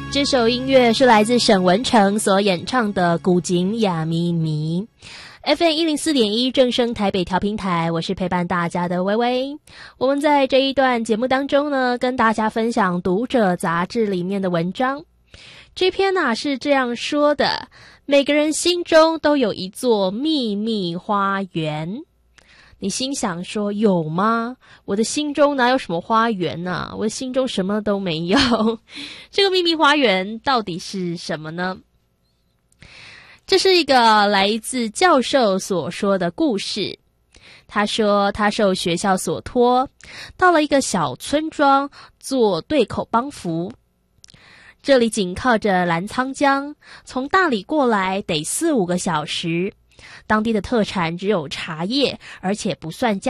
这首音乐是来自沈文程所演唱的《古井雅咪咪》。FM 104.1正声台北调频台，我是陪伴大家的微微。我们在这一段节目当中呢，跟大家分享《读者》杂志里面的文章。这篇是这样说的：每个人心中都有一座秘密花园。你心想说，有吗？我的心中哪有什么花园呢？我的心中什么都没有。这个秘密花园到底是什么呢？这是一个来自教授所说的故事。他说他受学校所托，到了一个小村庄做对口帮扶。这里紧靠着澜沧江，从大理过来得4-5个小时。当地的特产只有茶叶，而且不算价